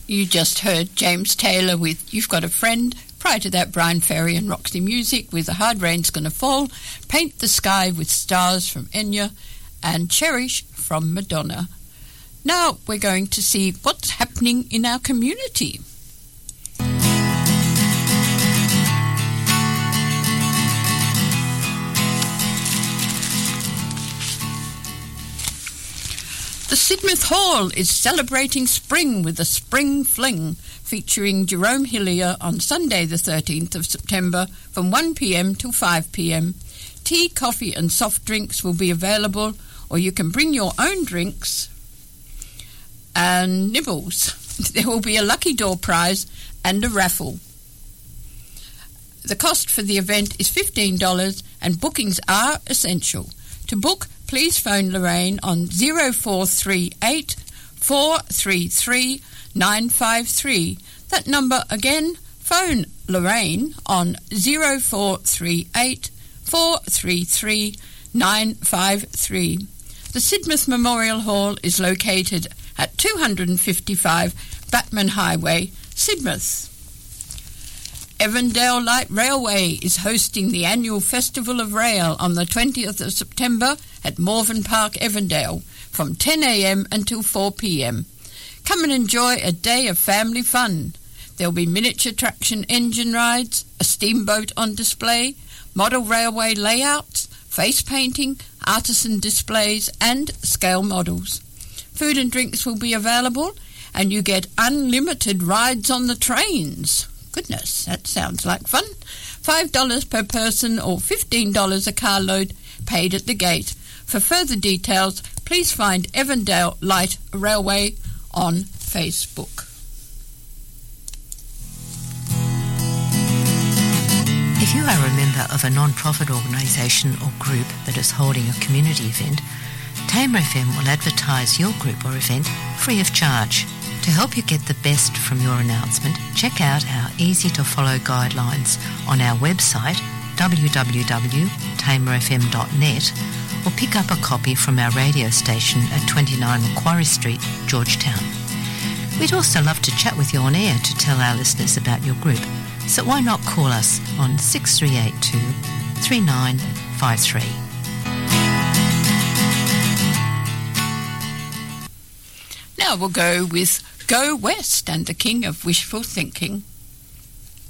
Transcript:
You just heard James Taylor with You've Got a Friend. Prior to that, Brian Ferry and Roxy Music with A Hard Rain's Gonna Fall, Paint the Sky with Stars from Enya, and Cherish from Madonna. Now we're going to see what's happening in our community. The Sidmouth Hall is celebrating spring with a spring fling, featuring Jerome Hillier on Sunday the 13th of September from 1 p.m. till 5 p.m. Tea, coffee and soft drinks will be available, or you can bring your own drinks and nibbles. There will be a lucky door prize and a raffle. The cost for the event is $15 and bookings are essential. To book, please phone Lorraine on 0438 433 953. That number again, phone Lorraine on 0438 433 953. The Sidmouth Memorial Hall is located at 255 Batman Highway, Sidmouth. Evandale Light Railway is hosting the annual Festival of Rail on the 20th of September at Morven Park, Evandale, from 10 a.m. until 4 p.m. Come and enjoy a day of family fun. There'll be miniature traction engine rides, a steamboat on display, model railway layouts, face painting, artisan displays and scale models. Food and drinks will be available and you get unlimited rides on the trains. Goodness, that sounds like fun. $5 per person or $15 a carload paid at the gate. For further details, please find Evandale Light Railway on Facebook. If you are a member of a non-profit organisation or group that is holding a community event, Tamer FM will advertise your group or event free of charge. To help you get the best from your announcement, check out our easy-to-follow guidelines on our website www.tamerfm.net or pick up a copy from our radio station at 29 Macquarie Street, Georgetown. We'd also love to chat with you on air to tell our listeners about your group, so why not call us on 6382 3953. Now we'll go with Go West and the King of Wishful Thinking.